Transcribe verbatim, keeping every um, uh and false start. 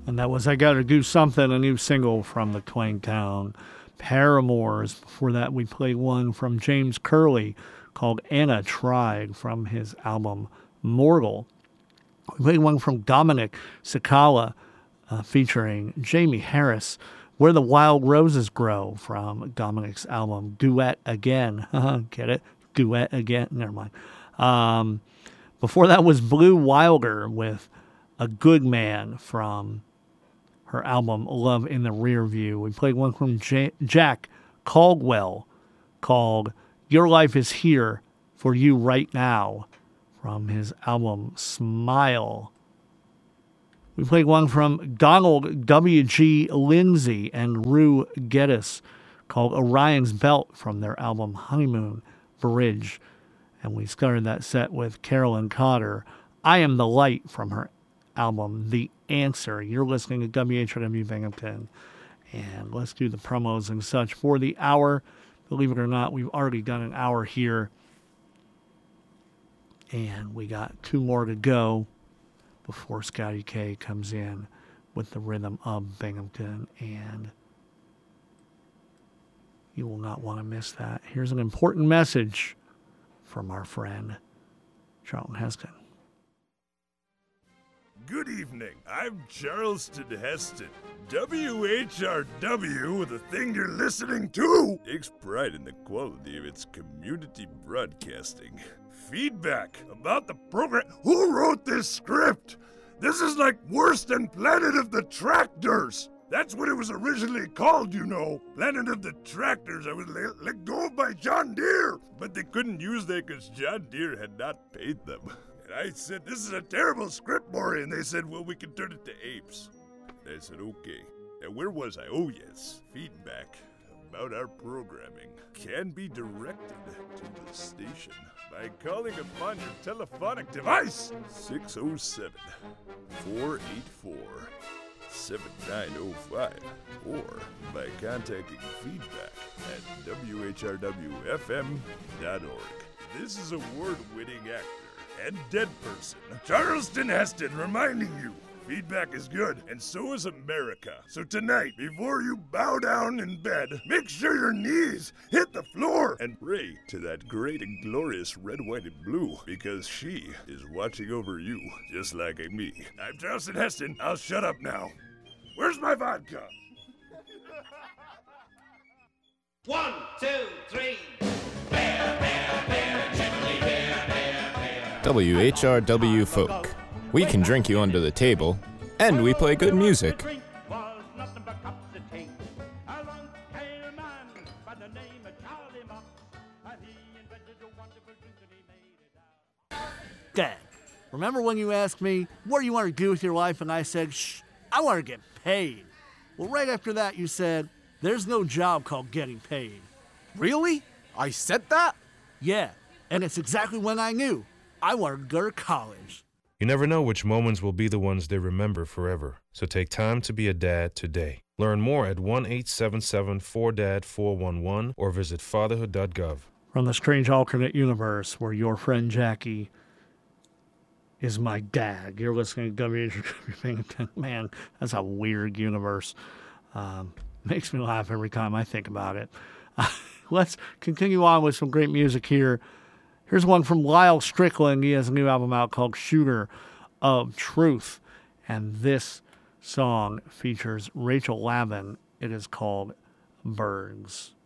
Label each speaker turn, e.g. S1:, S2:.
S1: And that was I Gotta Do Something, a new single from the Twangtown Paramours. Before that, we played one from James Curley called Anna Tried from his album Mortal. We played one from Dominic Sakala uh, featuring Jamie Harris, Where the Wild Roses Grow from Dominic's album Duet Again. Get it? Duet Again. Never mind. Um, before that was Blue Wilder with A Good Man from her album Love in the Rear View. We played one from J- Jack Caldwell called Your Life is Here for You Right Now from his album Smile. We played one from Donald W G. Lindsay and Rue Geddes called Orion's Belt from their album Honeymoon Bridge. And we started that set with Carolyn Cotter, I Am the Light from her album The Answer. You're listening to W H R W Binghamton. And let's do the promos and such for the hour. Believe it or not, we've already done an hour here. And we got two more to go before Scotty K comes in with the rhythm of Binghamton. And you will not want to miss that. Here's an important message from our friend, Charlton Heston.
S2: Good evening. I'm Charleston Heston. W H R W, the thing you're listening to, takes pride in the quality of its community broadcasting. Feedback about the program. Who wrote this script? This is like worse than Planet of the Tractors. That's what it was originally called, you know. Planet of the Tractors. I was let, let go of by John Deere. But they couldn't use that because John Deere had not paid them. And I said, this is a terrible script, Maury. And they said, well, we can turn it to apes. And I said, okay. And where was I? Oh, yes. Feedback about our programming can be directed to the station by calling upon your telephonic device, six oh seven, four eight four, seven nine oh five, or by contacting feedback at W H R W F M dot org. This is award-winning actor and dead person, Charleston Heston, reminding you, feedback is good, and so is America. So tonight, before you bow down in bed, make sure your knees hit the floor and pray to that great and glorious red, white, and blue, because she is watching over you, just like me. I'm Charleston Heston. I'll shut up now. Where's my vodka?
S3: One, two, three. Bear, bear, bear, gently, bear, bear, bear.
S4: W H R W Folk. We can drink you under the table, and we play good music.
S1: Dad, remember when you asked me, what do you want to do with your life? And I said, shh, I want to get paid. Well, right after that, you said, there's no job called getting paid.
S5: Really? I said that?
S1: Yeah, and it's exactly when I knew I wanted to go to college.
S6: You never know which moments will be the ones they remember forever. So take time to be a dad today. Learn more at one eight seven seven four D A D four one one or visit fatherhood dot gov.
S1: From the strange alternate universe where your friend Jackie is my dad. You're listening to W H R W Binghamton. Man, that's a weird universe. Um, makes me laugh every time I think about it. Uh, let's continue on with some great music here. Here's one from Lyle Strickland. He has a new album out called Shooter of Truth. And this song features Rachel Lavin. It is called Birds.